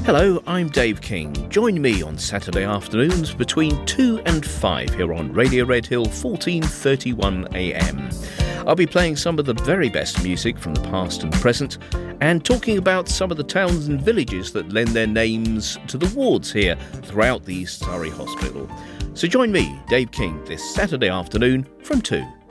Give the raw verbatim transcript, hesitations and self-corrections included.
Hello, I'm Dave King. Join me on Saturday afternoons between two and five here on Radio Red Hill, fourteen thirty-one A M. I'll be playing some of the very best music from the past and present and talking about some of the towns and villages that lend their names to the wards here throughout the East Surrey Hospital. So join me, Dave King, this Saturday afternoon from two.